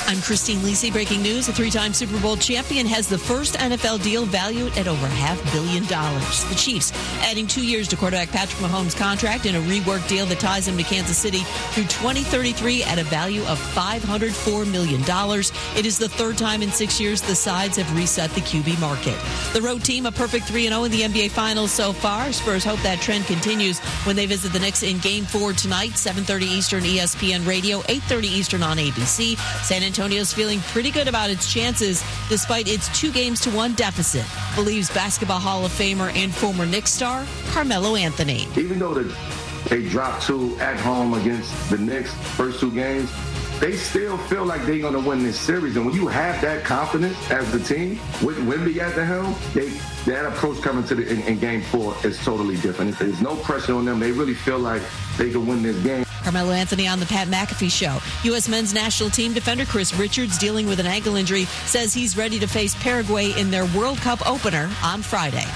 I'm Christine Lisi. Breaking news. A three-time Super Bowl champion has the first NFL deal valued at over $500 million. The Chiefs adding 2 years to quarterback Patrick Mahomes' contract in a reworked deal that ties him to Kansas City through 2033 at a value of $504 million. It is the third time in 6 years the sides have reset the QB market. The road team, a perfect 3-0 in the NBA Finals so far. Spurs hope that trend continues when they visit the Knicks in Game 4 tonight, 7:30 Eastern, ESPN Radio, 8:30 Eastern on ABC. San Antonio's feeling pretty good about its chances despite its 2-1 deficit, believes Basketball Hall of Famer and former Knicks star Carmelo Anthony. Even though they dropped 2 at home against the Knicks first 2 games, they still feel like they're going to win this series. And when you have that confidence as the team, with Wemby at the helm, that approach coming to in Game 4 is totally different. There's no pressure on them. They really feel like they can win this game. Carmelo Anthony on the Pat McAfee Show. U.S. men's national team defender Chris Richards, dealing with an ankle injury, says he's ready to face Paraguay in their World Cup opener on Friday.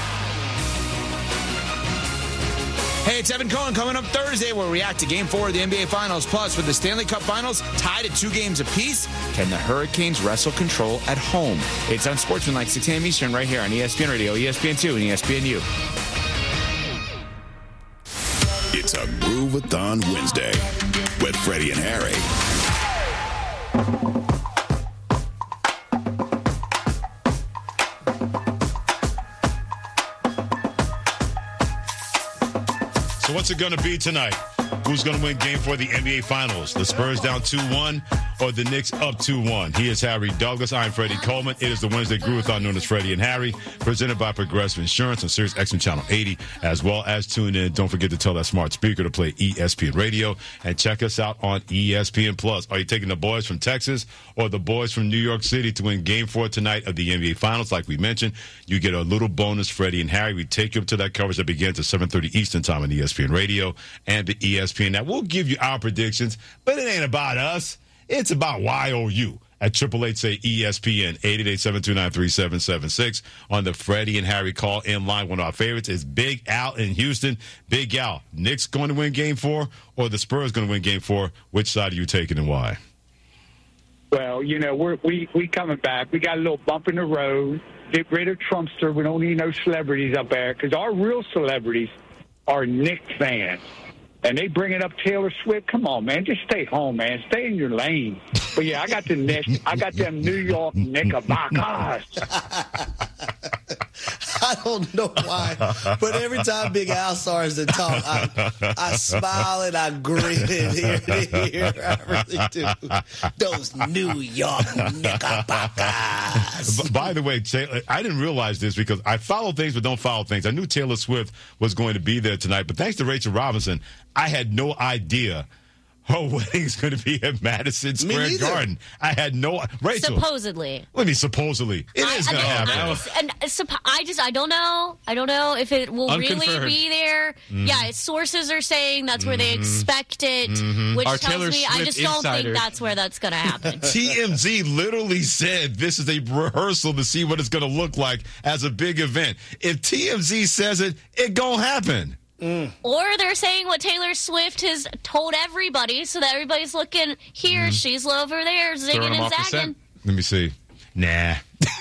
Hey, it's Evan Cohen. Coming up Thursday, we'll react to Game 4 of the NBA Finals. Plus, with the Stanley Cup Finals tied at 2 games apiece, can the Hurricanes wrestle control at home? It's Unsportsmanlike, 6 a.m. Eastern, right here on ESPN Radio, ESPN2, and ESPNU. It's a Groove-a-thon Wednesday with Freddie and Harry. So what's it going to be tonight? Who's going to win Game 4 of the NBA Finals? The Spurs down 2-1 or the Knicks up 2-1? He is Harry Douglas. I'm Freddie Coleman. It is the Wednesday Groove-a-thon known as Freddie and Harry, presented by Progressive Insurance on Sirius XM Channel 80, as well as tune in. Don't forget to tell that smart speaker to play ESPN Radio and check us out on ESPN Plus. Are you taking the boys from Texas or the boys from New York City to win Game 4 tonight of the NBA Finals? Like we mentioned, you get a little bonus, Freddie and Harry. We take you up to that coverage that begins at 7:30 Eastern Time on ESPN Radio and the ESPN. Now, we'll give you our predictions, but it ain't about us. It's about YOU at 888-SAY-ESPN, 888-729-3776 on the Freddie and Harry call-in line. One of our favorites is Big Al in Houston. Big Al, Knicks going to win Game 4 or the Spurs going to win Game 4? Which side are you taking and why? Well, you know, we coming back. We got a little bump in the road. Get rid of Trumpster. We don't need no celebrities up there because our real celebrities are Knicks fans. And they bringing up Taylor Swift. Come on, man. Just stay home, man. Stay in your lane. But, yeah, I got the Knicks. I got them New York Knickerbockers. I don't know why, but every time Big Al starts to talk, I smile and I grin ear to ear. I really do. Those New York Knickerbockers. By the way, I didn't realize this because I follow things but don't follow things. I knew Taylor Swift was going to be there tonight, but thanks to Rachel Robinson, I had no idea her wedding's going to be at Madison Square Garden. I had no... Rachel. Supposedly. What do you mean, supposedly? It is going to happen. I don't know. I don't know if it will really be there. Mm. Yeah, sources are saying that's where they expect it, which Our tells Taylor me Swift I just don't insider. think that's where that's going to happen. TMZ literally said this is a rehearsal to see what it's going to look like as a big event. If TMZ says it, it going to happen. Or they're saying what Taylor Swift has told everybody so that everybody's looking here, she's over there, zigging and zagging. Let me see. Nah.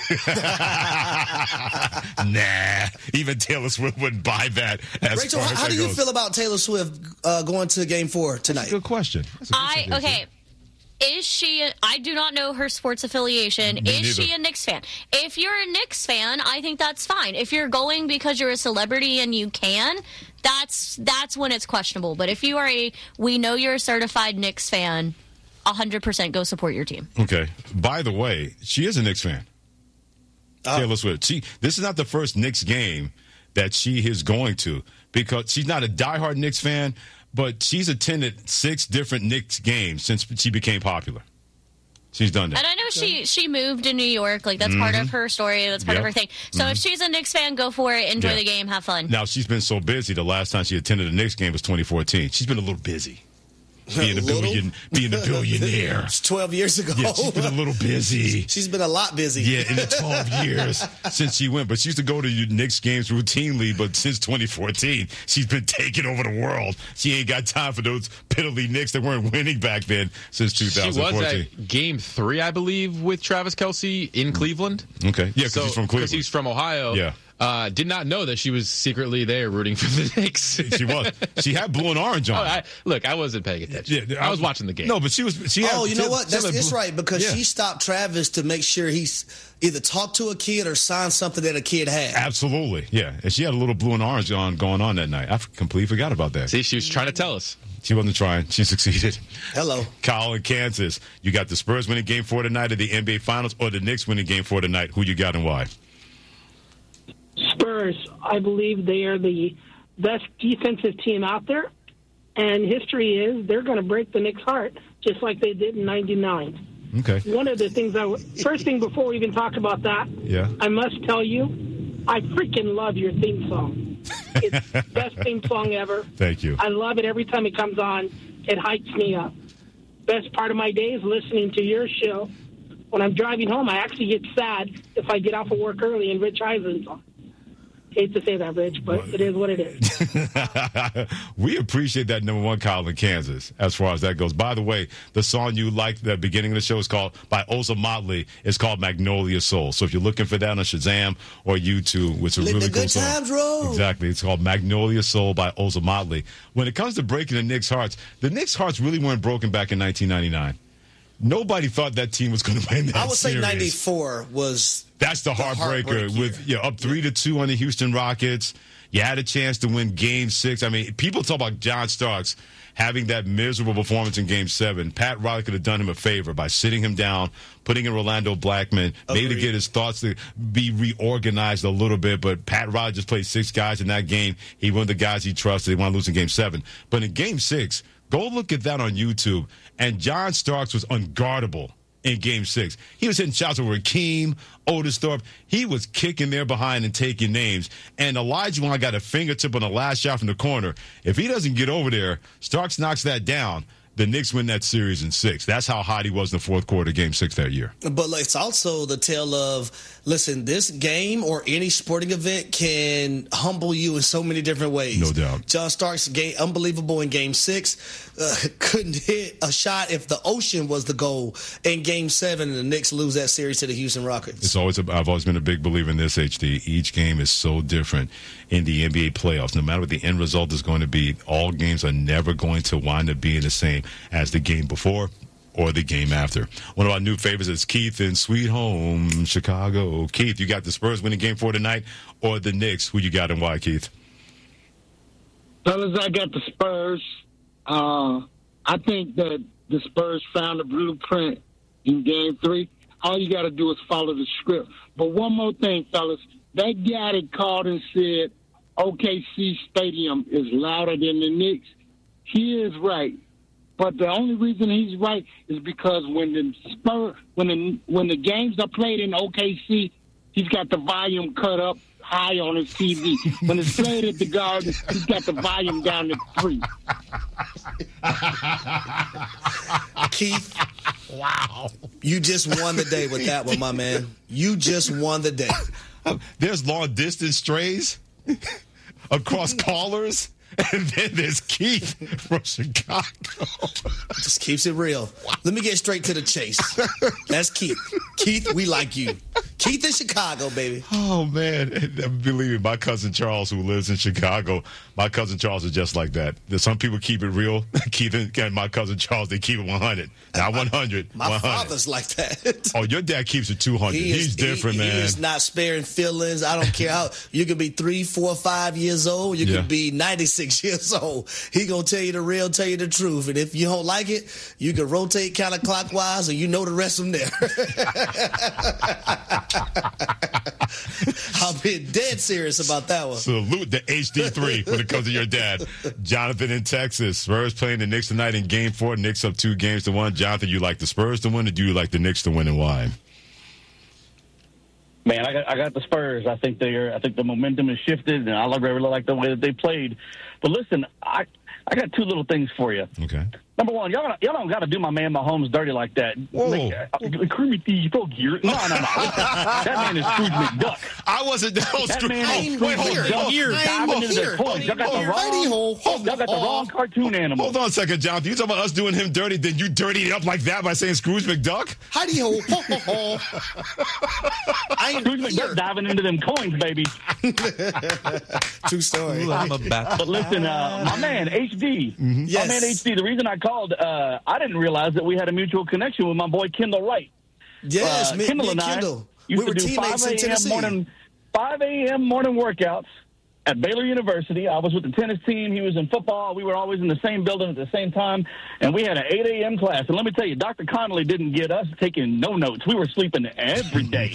Nah. Even Taylor Swift wouldn't buy that. Rachel, how do you feel about Taylor Swift going to Game 4 tonight? That's a good question. Okay. Is she? I do not know her sports affiliation. Is she a Knicks fan? If you're a Knicks fan, I think that's fine. If you're going because you're a celebrity and you can, that's when it's questionable. But if you are we know you're a certified Knicks fan, 100% go support your team. Okay. By the way, she is a Knicks fan. Taylor Swift. This is not the first Knicks game that she is going to because she's not a diehard Knicks fan. But she's attended 6 different Knicks games since she became popular. She's done that. And I know she moved to New York. Like, that's part of her story. That's part of her thing. So if she's a Knicks fan, go for it. Enjoy the game. Have fun. Now, she's been so busy. The last time she attended a Knicks game was 2014. She's been a little busy. being a billionaire. It's 12 years ago. Yeah, she's been a little busy. She's been a lot busy. Yeah, in the 12 years since she went. But she used to go to Knicks games routinely, but since 2014, she's been taking over the world. She ain't got time for those piddly Knicks that weren't winning back then since 2014. She was at Game 3, I believe, with Travis Kelce in Cleveland. Okay. Yeah, because he's from Cleveland. Because he's from Ohio. Yeah. Did not know that she was secretly there rooting for the Knicks. She was. She had blue and orange on. I wasn't paying attention. Yeah, I was watching the game. No, but she was. You know what? It's right, because she stopped Travis to make sure he's either talked to a kid or signed something that a kid had. Absolutely, yeah. And she had a little blue and orange going on that night. I completely forgot about that. See, she was trying to tell us. She wasn't trying. She succeeded. Hello. Kyle in Kansas. You got the Spurs winning Game 4 tonight of the NBA Finals, or the Knicks winning Game 4 tonight? Who you got and why? Spurs, I believe they are the best defensive team out there, and history is they're going to break the Knicks' heart just like they did in '99. Okay. One of the things first thing before we even talk about that, I must tell you, I freaking love your theme song. It's the best theme song ever. Thank you. I love it every time it comes on. It hypes me up. Best part of my day is listening to your show. When I'm driving home, I actually get sad if I get off of work early and Rich Eisen's on. Hate to say that, Rich, but it is what it is. We appreciate that, number one, Kyle in Kansas, as far as that goes. By the way, the song you liked at the beginning of the show is called, by Oza Motley, it's called Magnolia Soul. So if you're looking for that on Shazam or YouTube, it's a really cool song. Times roll. Exactly. It's called Magnolia Soul by Oza Motley. When it comes to breaking the Knicks' hearts really weren't broken back in 1999. Nobody thought that team was going to win that I would say series. 94 was... That's the heartbreaker with up 3-2 on the Houston Rockets. You had a chance to win Game 6. I mean, people talk about John Starks having that miserable performance in Game 7. Pat Riley could have done him a favor by sitting him down, putting in Rolando Blackman, maybe to get his thoughts to be reorganized a little bit. But Pat Riley just played 6 guys in that game. He won the guys he trusted. They want to lose in Game 7. But in Game 6, go look at that on YouTube. And John Starks was unguardable in Game 6. He was hitting shots over Akeem, Otis Thorpe. He was kicking there behind and taking names. And Olajuwon got a fingertip on the last shot from the corner. If he doesn't get over there, Starks knocks that down. The Knicks win that series in 6. That's how hot he was in the fourth quarter, Game 6 that year. But it's also the tale of, listen, this game or any sporting event can humble you in so many different ways. No doubt. John Starks, unbelievable in Game 6. Couldn't hit a shot if the ocean was the goal in Game 7, and the Knicks lose that series to the Houston Rockets. I've always been a big believer in this, HD. Each game is so different in the NBA playoffs. No matter what the end result is going to be, all games are never going to wind up being the same as the game before or the game after. One of our new favorites is Keith in Sweet Home, Chicago. Keith, you got the Spurs winning Game 4 tonight or the Knicks? Who you got and why, Keith? Fellas, I got the Spurs. I think that the Spurs found the blueprint in Game 3. All you got to do is follow the script. But one more thing, fellas. That guy that called and said OKC Stadium is louder than the Knicks, he is right. But the only reason he's right is because when the games are played in OKC, he's got the volume cut up high on his TV. When it's played at the Garden, he's got the volume down to 3. Keith, wow. You just won the day with that one, my man. You just won the day. There's long distance strays across callers. And then there's Keith from Chicago. Just keeps it real. Let me get straight to the chase. That's Keith. Keith, we like you. Keith in Chicago, baby. Oh, man. Believe me, my cousin Charles, who lives in Chicago, my cousin Charles is just like that. Some people keep it real. Keith and my cousin Charles, they keep it 100. Not 100. My 100. father's like that. Oh, your dad keeps it 200. He's different, man. He is not sparing feelings. I don't care how. You could be 3, 4, 5 years old. You could be 96 years old. He gonna tell you the real, tell you the truth. And if you don't like it, you can rotate counterclockwise, and you know the rest from there. I'm being dead serious about that one. Salute the HD3 when it comes to your dad. Jonathan in Texas. Spurs playing the Knicks tonight in Game 4. Knicks up 2-1. Jonathan, you like the Spurs to win, or do you like the Knicks to win, and why? Man, I got the Spurs. I think the momentum has shifted, and really like the way that they played. But listen, I got 2 little things for you. Okay. Number one, y'all don't got to do my man Mahomes dirty like that. Whoa. No. That man is Scrooge McDuck. I wasn't. That man is Scrooge McDuck. Diving into their coins. Y'all got the wrong cartoon animal. Hold on a second, Jonathan. You talking about us doing him dirty, then you dirtied it up like that by saying Scrooge McDuck? Hidey ho, ho, ho, ho. Scrooge McDuck diving into them coins, baby. True story. But listen, my man HD. Yes. My man HD. The reason I called, I didn't realize that we had a mutual connection with my boy Kendall Wright. Yes, Kendall and I Kendall. used We were to do teammates in Tennessee. 5 a.m. morning workouts at Baylor University. I was with the tennis team. He was in football. We were always in the same building at the same time. And we had an 8 a.m. class. And let me tell you, Dr. Connolly didn't get us taking no notes. We were sleeping every day.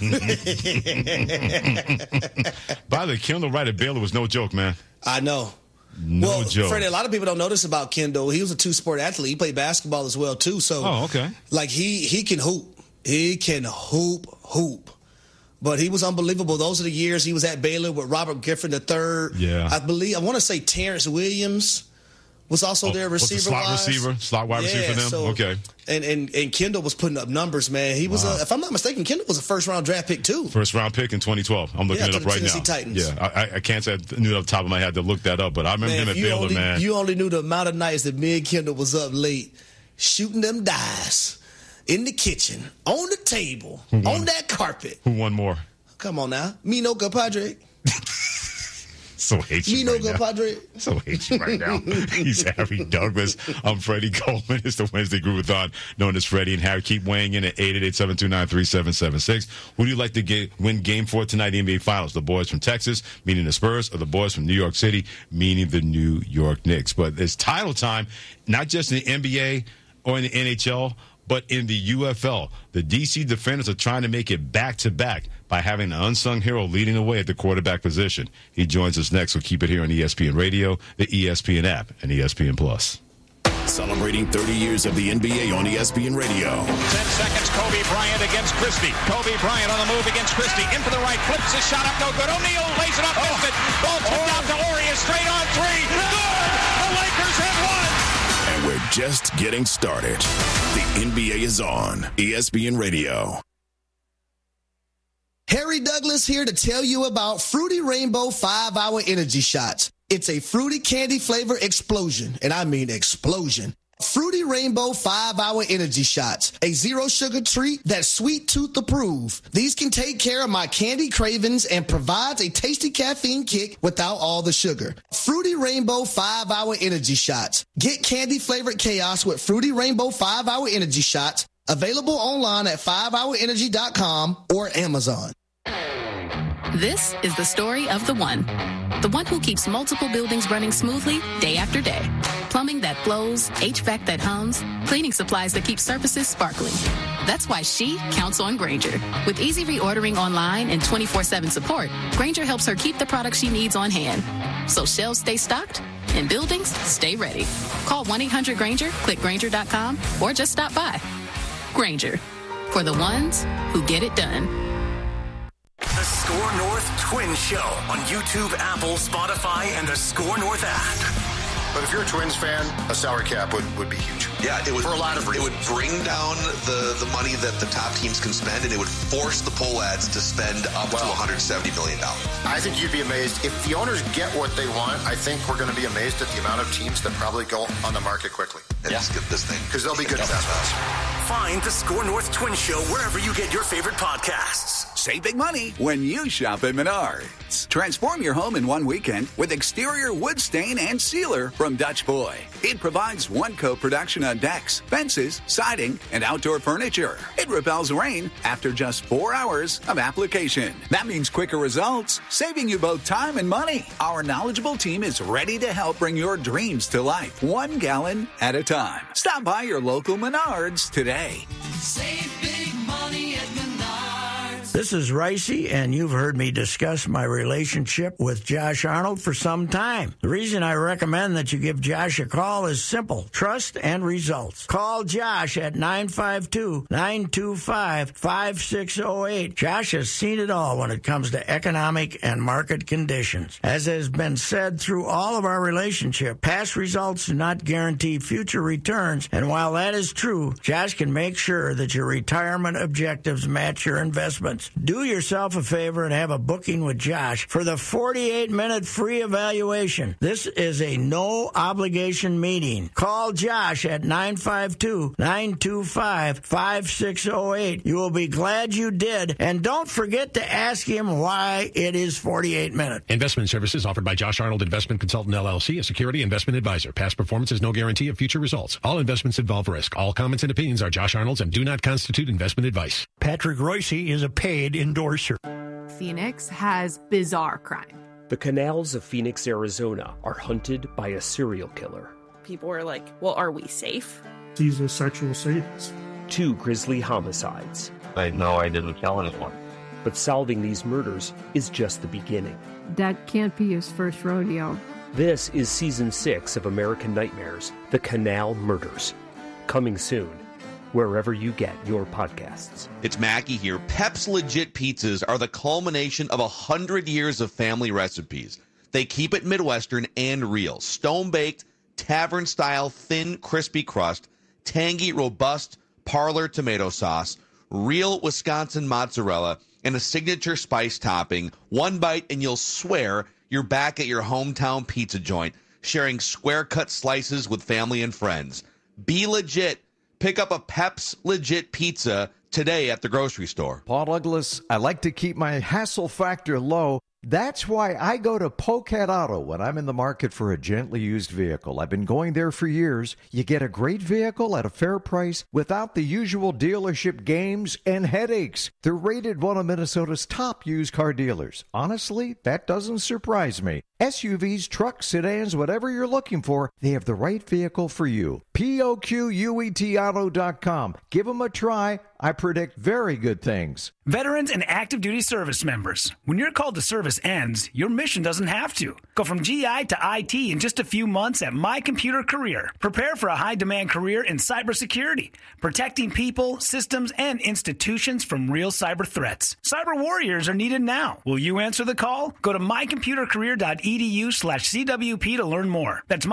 By the way, Kendall Wright at Baylor was no joke, man. I know. No joke. Freddie, a lot of people don't know this about Kendall. He was a two-sport athlete. He played basketball as well, too. So, okay. Like, he can hoop. He can hoop. But he was unbelievable. Those are the years he was at Baylor with Robert Griffin III. Yeah. I want to say Terrence Williams was also their receiver. Slot wide receiver for them? So, okay. And Kendall was putting up numbers, man. He was, if I'm not mistaken, Kendall was a first-round draft pick, too. First-round pick in 2012. I'm looking it up right Tennessee now. Titans. Yeah, I can't say I knew it off the top of my head to look that up, but I remember him at Baylor, man. You only knew the amount of nights that me and Kendall was up late shooting them dice in the kitchen, on the table, on that carpet. Who won more? Come on now. Me no compadre. So hate you right now. Compadre. So hate you right now. He's Harry Douglas. I'm Freddie Coleman. It's the Wednesday Groovathon, known as Freddie and Harry. Keep weighing in at 888-729-3776. Who do you like to win Game 4 tonight in the NBA Finals? The boys from Texas, meaning the Spurs, or the boys from New York City, meaning the New York Knicks? But it's title time, not just in the NBA or in the NHL, but in the UFL. The D.C. Defenders are trying to make it back-to-back by having an unsung hero leading the way at the quarterback position. He joins us next. We'll keep it here on ESPN Radio, the ESPN app, and ESPN+. Celebrating 30 years of the NBA on ESPN Radio. 10 seconds, Kobe Bryant against Christie. Kobe Bryant on the move against Christie. In for the right, flips his shot up, no good. O'Neal lays it up, missed it. Ball tipped out to Orias, straight on three. Good! The Lakers have won! And we're just getting started. The NBA is on ESPN Radio. Harry Douglas here to tell you about Fruity Rainbow 5-Hour Energy Shots. It's a fruity candy flavor explosion, and I mean explosion. Fruity Rainbow 5-Hour Energy Shots, a zero-sugar treat that's sweet tooth approved. These can take care of my candy cravings and provides a tasty caffeine kick without all the sugar. Fruity Rainbow 5-Hour Energy Shots. Get candy-flavored chaos with Fruity Rainbow 5-Hour Energy Shots. Available online at 5hourenergy.com or Amazon. This is the story of the one who keeps multiple buildings running smoothly day after day. Plumbing that flows, HVAC that hums, cleaning supplies that keep surfaces sparkling. That's why she counts on Grainger. With easy reordering online and 24/7 support, Grainger helps her keep the products she needs on hand. So shelves stay stocked and buildings stay ready. Call 1-800-GRAINGER, click Grainger.com, or just stop by. Grainger, for the ones who get it done. The Score North Twin Show on YouTube, Apple, Spotify, and the Score North app. But if you're a Twins fan, a salary cap would be huge. Yeah, it would, for a lot of reasons. It would bring down the money that the top teams can spend, and it would force the poll ads to spend up to $170 million. I think you'd be amazed. If the owners get what they want, I think we're going to be amazed at the amount of teams that probably go on the market quickly. And skip this thing. Because they'll be good investments. Find the Score North Twin Show wherever you get your favorite podcasts. Save big money when you shop at Menards. Transform your home in one weekend with exterior wood stain and sealer from Dutch Boy. It provides one-coat protection on decks, fences, siding, and outdoor furniture. It repels rain after just 4 hours of application. That means quicker results, saving you both time and money. Our knowledgeable team is ready to help bring your dreams to life, 1 gallon at a time. Stop by your local Menards today. Save big money at Menards. This is Ricey, and you've heard me discuss my relationship with Josh Arnold for some time. The reason I recommend that you give Josh a call is simple: trust and results. Call Josh at 952-925-5608. Josh has seen it all when it comes to economic and market conditions. As has been said through all of our relationship, past results do not guarantee future returns, and while that is true, Josh can make sure that your retirement objectives match your investments. Do yourself a favor and have a booking with Josh for the 48-minute free evaluation. This is a no-obligation meeting. Call Josh at 952-925-5608. You will be glad you did, and don't forget to ask him why it is 48 minutes. Investment services offered by Josh Arnold Investment Consultant LLC, a security investment advisor. Past performance is no guarantee of future results. All investments involve risk. All comments and opinions are Josh Arnold's and do not constitute investment advice. Patrick Royce is a paid endorser. Phoenix has bizarre crime. The canals of Phoenix, Arizona are hunted by a serial killer. People are like, well, are we safe? He's a sexual sadist. 2 grisly homicides. I know I didn't kill anyone. But solving these murders is just the beginning. That can't be his first rodeo. This is Season 6 of American Nightmares, The Canal Murders. Coming soon, wherever you get your podcasts. It's Mackie here. Pep's Legit Pizzas are the culmination of 100 years of family recipes. They keep it Midwestern and real. Stone-baked, tavern-style, thin, crispy crust, tangy, robust parlor tomato sauce, real Wisconsin mozzarella, and a signature spice topping. One bite and you'll swear you're back at your hometown pizza joint, sharing square-cut slices with family and friends. Be legit. Pick up a Pep's Legit Pizza today at the grocery store. Paul Douglas, I like to keep my hassle factor low. That's why I go to Pocat Auto when I'm in the market for a gently used vehicle. I've been going there for years. You get a great vehicle at a fair price without the usual dealership games and headaches. They're rated one of Minnesota's top used car dealers. Honestly, that doesn't surprise me. SUVs, trucks, sedans, whatever you're looking for, they have the right vehicle for you. POQUETauto.com. Give them a try. I predict very good things. Veterans and active duty service members, when your call to service ends, your mission doesn't have to. Go from GI to IT in just a few months at My Computer Career. Prepare for a high-demand career in cybersecurity, protecting people, systems, and institutions from real cyber threats. Cyber warriors are needed now. Will you answer the call? Go to mycomputercareer.edu/CWP to learn more. That's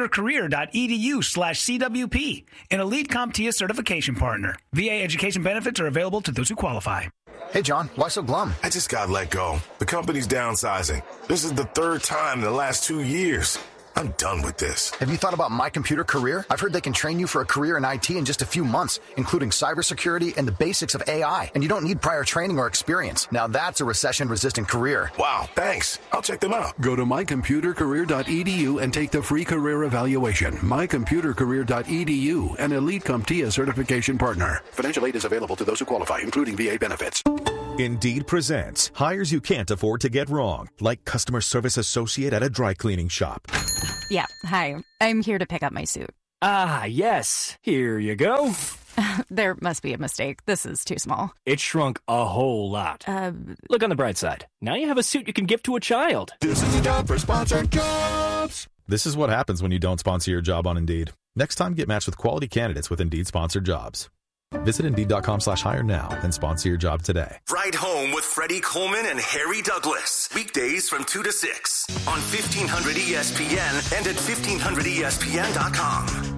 mycomputercareer.edu/CWP, an elite CompTIA certification partner. VA education benefits are available to those who qualify. Hey, John, why so glum? I just got let go. The company's downsizing. This is the 3rd time in the last 2 years. I'm done with this. Have you thought about My Computer Career? I've heard they can train you for a career in IT in just a few months, including cybersecurity and the basics of AI. And you don't need prior training or experience. Now that's a recession-resistant career. Wow, thanks. I'll check them out. Go to mycomputercareer.edu and take the free career evaluation. mycomputercareer.edu, an elite CompTIA certification partner. Financial aid is available to those who qualify, including VA benefits. Indeed presents hires you can't afford to get wrong, like customer service associate at a dry cleaning shop. Yeah, hi. I'm here to pick up my suit. Ah, yes. Here you go. There must be a mistake. This is too small. It shrunk a whole lot. Look on the bright side. Now you have a suit you can give to a child. This is the job for sponsored jobs. This is what happens when you don't sponsor your job on Indeed. Next time, get matched with quality candidates with Indeed sponsored jobs. Visit Indeed.com/hire now and sponsor your job today. Ride Home with Freddie Coleman and Harry Douglas. Weekdays from 2 to 6 on 1500 ESPN and at 1500ESPN.com.